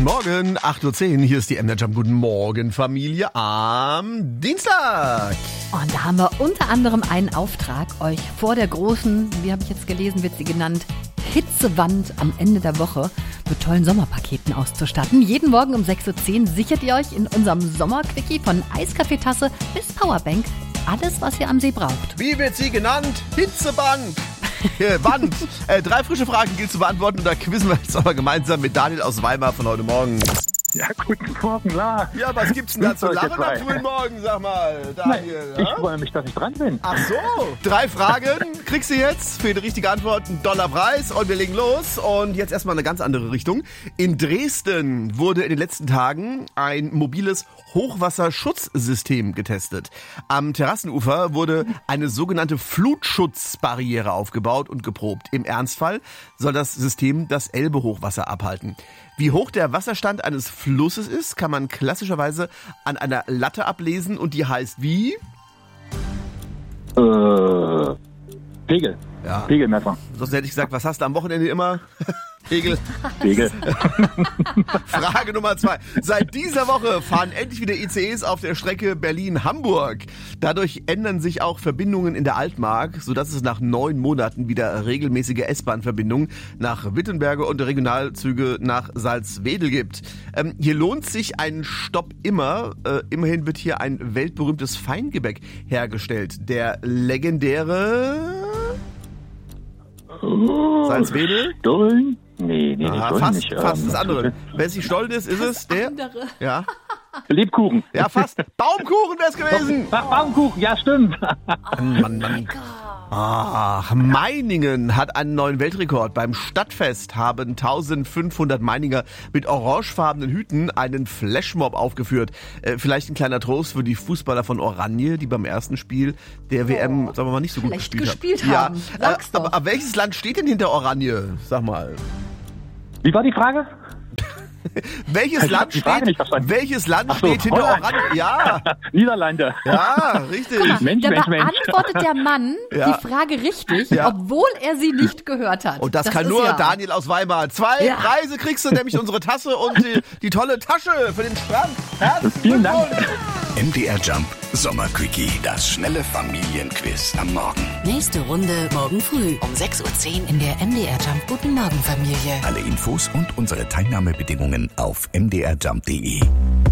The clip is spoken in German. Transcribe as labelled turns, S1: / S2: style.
S1: Guten Morgen, 8.10 Uhr, hier ist die MDR Jump. Guten Morgen, Familie, am Dienstag.
S2: Und da haben wir unter anderem einen Auftrag, euch vor der großen, wie habe ich jetzt gelesen, wird sie genannt, Hitzewand am Ende der Woche mit tollen Sommerpaketen auszustatten. Jeden Morgen um 6.10 Uhr sichert ihr euch in unserem Sommerquickie von Eiskaffeetasse bis Powerbank alles, was ihr am See braucht.
S1: Wie wird sie genannt? Hitzebank. Wand. 3 frische Fragen gilt zu beantworten und da quizzen wir jetzt aber gemeinsam mit Daniel aus Weimar von heute Morgen.
S3: Ja, guten Morgen, La.
S1: Ja, was gibt's denn da zu lachen am frühen Morgen, sag mal, Daniel?
S3: Ich freue mich, dass ich dran bin.
S1: Ach so. 3 Fragen kriegst du jetzt. Für die richtige Antwort $1 Preis und wir legen los. Und jetzt erstmal eine ganz andere Richtung. In Dresden wurde in den letzten Tagen ein mobiles Hochwasserschutzsystem getestet. Am Terrassenufer wurde eine sogenannte Flutschutzbarriere aufgebaut und geprobt. Im Ernstfall soll das System das Elbe-Hochwasser abhalten. Wie hoch der Wasserstand eines Flusses ist, kann man klassischerweise an einer Latte ablesen und die heißt wie?
S3: Pegel.
S1: Ja.
S3: Pegelmesser.
S1: Sonst hätte ich gesagt, was hast du am Wochenende immer? Pegel.
S3: Pegel.
S1: Frage Nummer 2. Seit dieser Woche fahren endlich wieder ICEs auf der Strecke Berlin-Hamburg. Dadurch ändern sich auch Verbindungen in der Altmark, sodass es nach 9 Monaten wieder regelmäßige S-Bahn-Verbindungen nach Wittenberge und Regionalzüge nach Salzwedel gibt. Hier lohnt sich ein Stopp immer. Immerhin wird hier ein weltberühmtes Feingebäck hergestellt. Der legendäre Salzwedel?
S3: Stollen? Nee, Stollen nicht.
S1: Fast das andere. Wenn es nicht Stollen ist, ist es der?
S2: Andere.
S1: Ja.
S3: Lebkuchen.
S1: Ja, fast. Baumkuchen wär's gewesen.
S3: Baumkuchen, ja, stimmt.
S1: Mann. Ach, Meiningen hat einen neuen Weltrekord. Beim Stadtfest haben 1500 Meininger mit orangefarbenen Hüten einen Flashmob aufgeführt. Vielleicht ein kleiner Trost für die Fußballer von Oranje, die beim ersten Spiel der WM, sagen wir mal, nicht so gut gespielt haben.
S2: Ja,
S1: aber welches Land steht denn hinter Oranje? Sag mal.
S3: Wie war die Frage?
S1: Welches Land steht
S3: Holland.
S1: hinter Oranje? Ja.
S3: Niederlande.
S1: Ja, richtig.
S3: Mensch.
S2: Da beantwortet der Mann
S1: Ja.
S2: die Frage richtig,
S1: Ja.
S2: obwohl er sie nicht gehört hat.
S1: Und das kann
S2: ist
S1: nur
S2: ja.
S1: Daniel aus Weimar. 2
S2: Ja.
S1: Preise kriegst du, nämlich unsere Tasse und die tolle Tasche für den Strand. Herzlichen
S3: Vielen Dank.
S1: Glückwunsch.
S4: MDR Jump Sommerquickie. Das schnelle Familienquiz am Morgen.
S5: Nächste Runde morgen früh um 6.10 Uhr in der MDR Jump Guten Morgen Familie.
S4: Alle Infos und unsere Teilnahmebedingungen auf mdrjump.de.